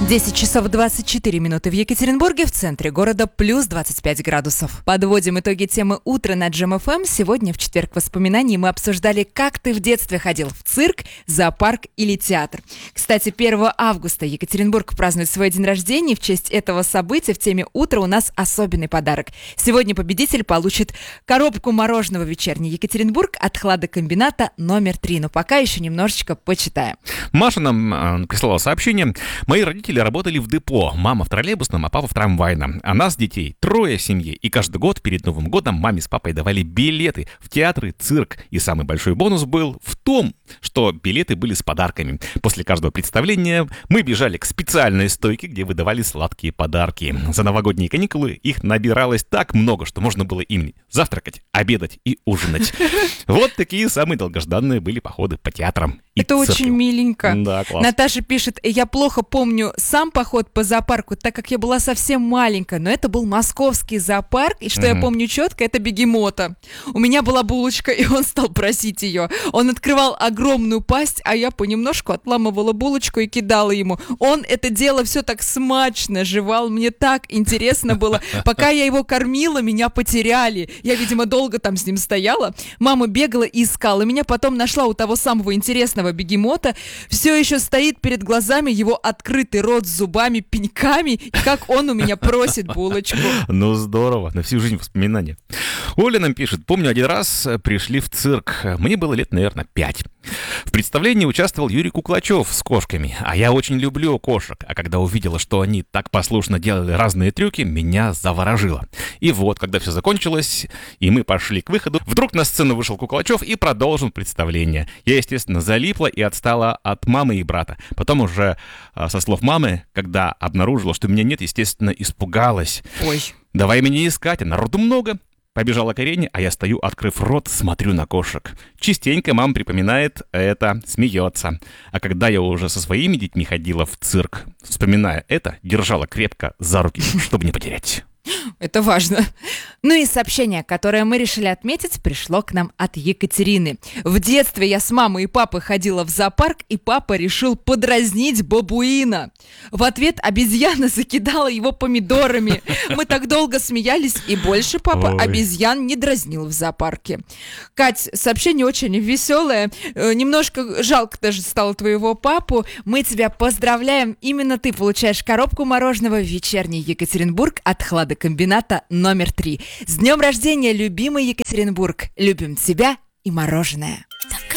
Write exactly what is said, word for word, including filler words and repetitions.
десять часов двадцать четыре минуты в Екатеринбурге, в центре города плюс двадцать пять градусов. Подводим итоги темы «Утро» на Джем эф эм. Сегодня, в четверг воспоминаний, мы обсуждали, как ты в детстве ходил в цирк, зоопарк или театр. Кстати, первого августа Екатеринбург празднует свой день рождения. В честь этого события в теме «Утро» у нас особенный подарок. Сегодня победитель получит коробку мороженого «Вечерний Екатеринбург» от хладокомбината номер три. Но пока еще немножечко почитаем. Маша нам э, прислала сообщение. Мои родители работали в депо. Мама в троллейбусном, а папа в трамвайном. А нас, детей, трое в семье. И каждый год перед Новым годом маме с папой давали билеты в театры, цирк. И самый большой бонус был в том, что билеты были с подарками. После каждого представления мы бежали к специальной стойке, где выдавали сладкие подарки. За новогодние каникулы их набиралось так много, что можно было ими завтракать, обедать и ужинать. Вот такие самые долгожданные были походы по театрам. Это циркам. Очень миленько. Да, класс. Наташа пишет: я плохо помню сам поход по зоопарку, так как я была совсем маленькая, но это был московский зоопарк, и что mm-hmm. я помню четко, это бегемота. У меня была булочка, и он стал просить ее. Он открывал огромную пасть, а я понемножку отламывала булочку и кидала ему. Он это дело все так смачно жевал, мне так интересно было. Пока я его кормила, меня потеряли. Я, видимо, долго там с ним стояла. Мама бегала и искала. Меня потом нашла у того самого интересного бегемота. Все еще стоит перед глазами его открытый рот с зубами, пеньками, и как он у меня просит булочку. Ну здорово, на всю жизнь воспоминания. Оля нам пишет: помню, один раз пришли в цирк. Мне было лет, наверное, пять. В представлении участвовал Юрий Куклачев с кошками, а я очень люблю кошек. А когда увидела, что они так послушно делали разные трюки, меня заворожило. И вот, когда все закончилось, и мы пошли к выходу, вдруг на сцену вышел Куклачев и продолжил представление. Я, естественно, залипла и отстала от мамы и брата. Потом уже, со слов мамы, когда обнаружила, что меня нет, естественно, испугалась. Ой. Давай меня искать, а народу много. Побежала к арене, а я стою, открыв рот, смотрю на кошек. Частенько мама припоминает это, смеется. А когда я уже со своими детьми ходила в цирк, вспоминая это, держала крепко за руки, чтобы не потерять. Это важно. Ну и сообщение, которое мы решили отметить, пришло к нам от Екатерины. В детстве я с мамой и папой ходила в зоопарк, и папа решил подразнить бабуина. В ответ обезьяна закидала его помидорами. Мы так долго смеялись, и больше папа Ой. обезьян не дразнил в зоопарке. Кать, сообщение очень веселое. Немножко жалко даже стало твоего папу. Мы тебя поздравляем. Именно ты получаешь коробку мороженого «Вечерний Екатеринбург» от хладокомбината номер три. С днем рождения, любимый Екатеринбург! Любим тебя и мороженое!